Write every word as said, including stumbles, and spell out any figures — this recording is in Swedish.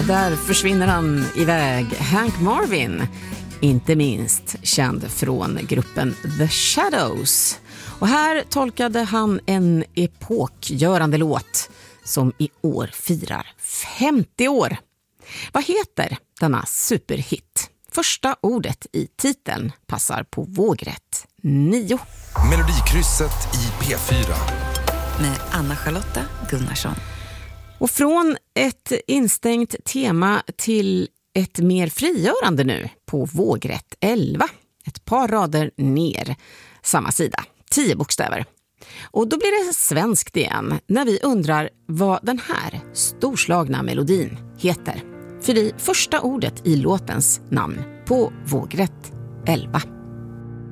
där försvinner han iväg. Hank Marvin, inte minst känd från gruppen The Shadows. Och här tolkade han en epokgörande låt som i år firar femtio år. Vad heter denna superhit? Första ordet i titeln passar på vågrätt nio. Melodikrysset i P fyra. Med Anna-Charlotta Gunnarsson. Och från ett instängt tema till ett mer frigörande nu på vågrätt elva. Ett par rader ner, samma sida, tio bokstäver. Och då blir det svenskt igen när vi undrar vad den här storslagna melodin heter. För det första ordet i låtens namn på vågrätt elva.